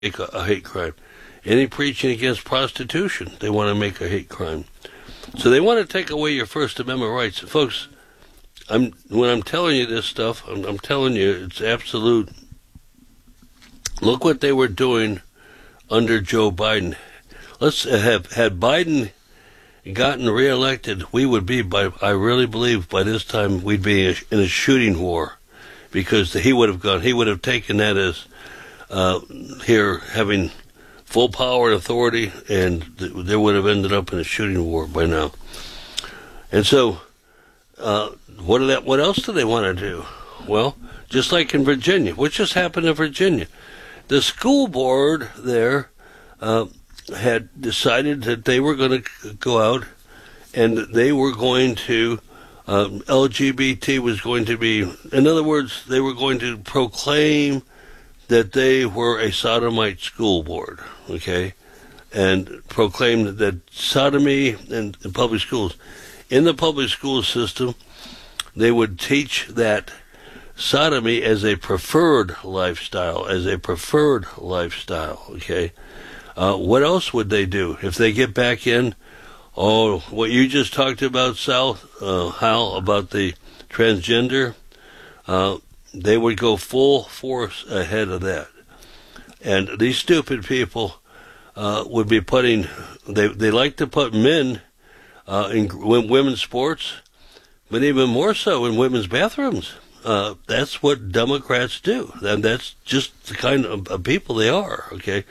make a hate crime. Any preaching against prostitution, they want to make a hate crime. So they want to take away your First Amendment rights. Folks, when I'm telling you this stuff, I'm telling you it's absolute. Look what they were doing under Joe Biden. Let's have had Biden gotten reelected, we would be, I really believe by this time we'd be in a shooting war, because he would have taken that as here having full power and authority, and there would have ended up in a shooting war by now. And so, what else do they want to do? Well, just like in Virginia. What just happened in Virginia? The school board there had decided that they were going to go out and they were going to, LGBT was going to be, in other words, they were going to proclaim that they were a sodomite school board, okay, and proclaimed that sodomy in public schools, in the public school system, they would teach that sodomy as a preferred lifestyle, okay. What else would they do if they get back in? Oh, what you just talked about, Sal, Hal, about the transgender, they would go full force ahead of that. And these stupid people would be putting, they like to put men in women's sports, but even more so in women's bathrooms. That's what Democrats do. And that's just the kind of people they are, okay?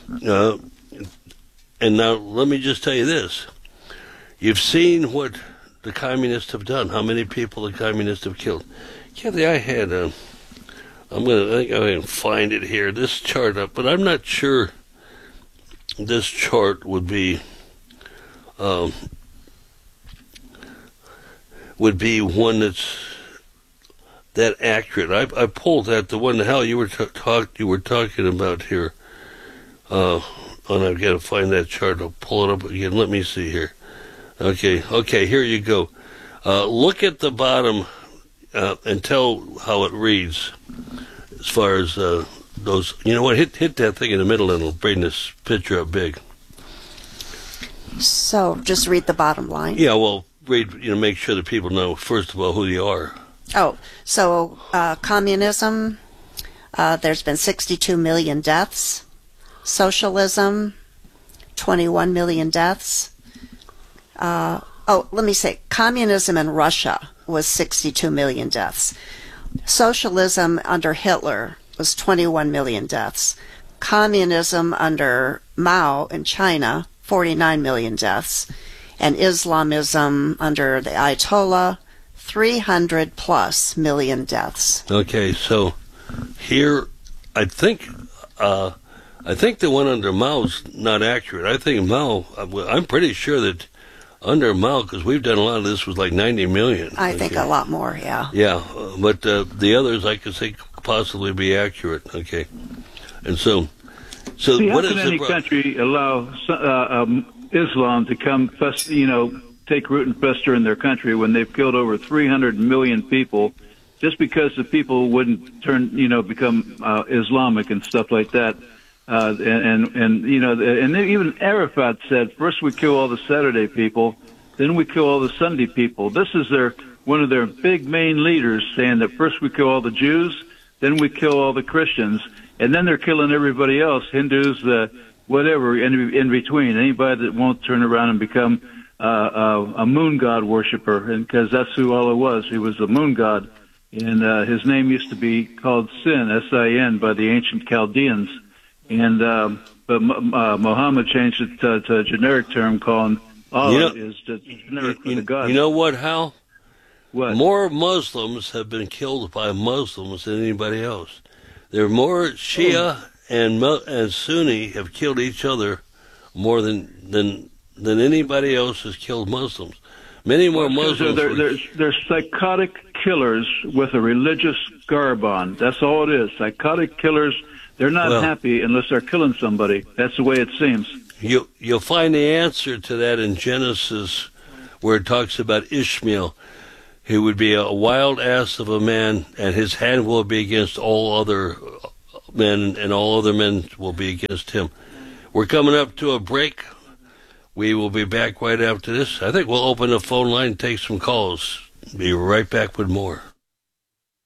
And now let me just tell you this. You've seen what the communists have done, how many people the communists have killed. Kathy, I had I think I can find it here, this chart up, but I'm not sure this chart would be one that's that accurate. I pulled that, the one, Hal, you were talking about here. And I've got to find that chart. I'll pull it up again. Let me see here. Okay, here you go. Look at the bottom and tell how it reads as far as those. You know what? Hit that thing in the middle and it'll bring this picture up big. So just read the bottom line. Yeah, well, read. Make sure that people know first of all who you are. Oh, so communism. There's been 62 million deaths. Socialism, 21 million deaths. Let me say, communism in Russia was 62 million deaths. Socialism under Hitler was 21 million deaths. Communism under Mao in China, 49 million deaths. And Islamism under the Ayatollah, 300 plus million deaths. Okay, so here, I think the one under Mao's not accurate. I think Mao, I'm pretty sure that under Mao, because we've done a lot of this, was like 90 million. I think a lot more, yeah. Yeah, but the others I could say could possibly be accurate, okay. And so See, what how is can any country allow Islam to come, take root and fester in their country when they've killed over 300 million people just because the people wouldn't become Islamic and stuff like that? And even Arafat said, first we kill all the Saturday people, then we kill all the Sunday people. This is one of their big main leaders saying that first we kill all the Jews, then we kill all the Christians, and then they're killing everybody else, Hindus, whatever, in between. Anybody that won't turn around and become a moon god worshiper, and because that's who Allah was. He was a moon god, and his name used to be called Sin, S-I-N, by the ancient Chaldeans. And but Muhammad changed it to a generic term calling Allah is the generic for the God. You know what, Hal? What? More Muslims have been killed by Muslims than anybody else. There are more Shia and Sunni have killed each other more than anybody else has killed Muslims. Many more Muslims. They're psychotic killers with a religious garb on. That's all it is. Psychotic killers. They're not happy unless they're killing somebody. That's the way it seems. You'll find the answer to that in Genesis, where it talks about Ishmael. He would be a wild ass of a man, and his hand will be against all other men and all other men will be against him. We're coming up to a break. We will be back right after this. I think we'll open the phone line and take some calls. Be right back with more.